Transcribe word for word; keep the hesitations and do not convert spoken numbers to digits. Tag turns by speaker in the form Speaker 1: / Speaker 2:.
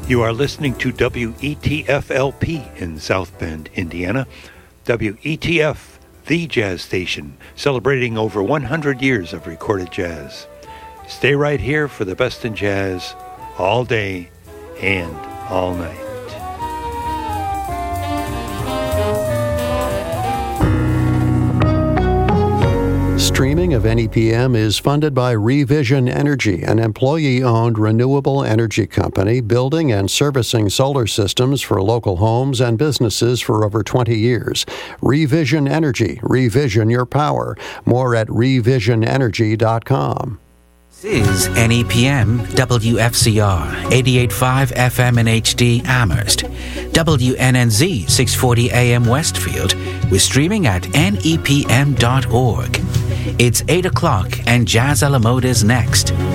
Speaker 1: You are listening to W E T F L P in South Bend, Indiana. W E T F, the jazz station, celebrating over one hundred years of recorded jazz. Stay right here for the best in jazz, all day and all night.
Speaker 2: Streaming of N E P M is funded by Revision Energy, an employee-owned renewable energy company building and servicing solar systems for local homes and businesses for over twenty years. Revision Energy. Revision your power. More at revision energy dot com.
Speaker 3: This is N E P M W F C R eighty-eight point five F M in H D Amherst, W N N Z six forty A M Westfield. We're streaming at N E P M dot org. It's eight o'clock and Jazz a la Mode is next.